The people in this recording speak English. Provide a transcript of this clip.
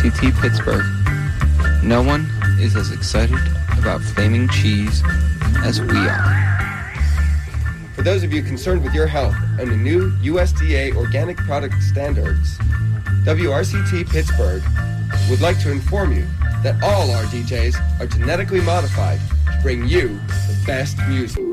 WRCT Pittsburgh. No one is as excited about flaming cheese as we are. For those of you concerned with your health and the new USDA organic product standards, WRCT Pittsburgh would like to inform you that all our DJs are genetically modified to bring you the best music.